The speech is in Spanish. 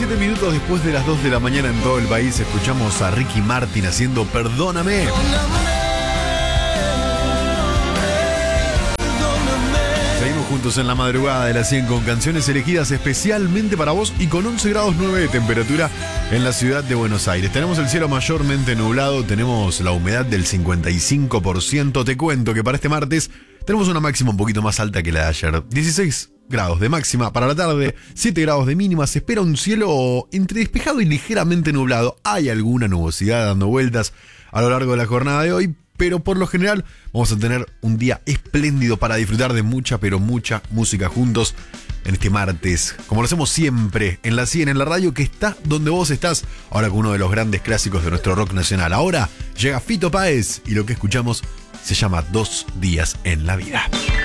17 minutos después de las 2 de la mañana en todo el país, escuchamos a Ricky Martin haciendo Perdóname. Seguimos juntos en la madrugada de las 100 con canciones elegidas especialmente para vos y con 11 grados 9 de temperatura en la ciudad de Buenos Aires. Tenemos el cielo mayormente nublado, tenemos la humedad del 55%. Te cuento que para este martes tenemos una máxima un poquito más alta que la de ayer. 16 grados de máxima para la tarde, 7 grados de mínima. Se espera un cielo entre despejado y ligeramente nublado. Hay alguna nubosidad dando vueltas a lo largo de la jornada de hoy, pero por lo general vamos a tener un día espléndido para disfrutar de mucha, pero mucha música juntos en este martes, como lo hacemos siempre en la 100, en la radio que está donde vos estás, ahora con uno de los grandes clásicos de nuestro rock nacional. Ahora llega Fito Páez y lo que escuchamos se llama 2 días en la vida.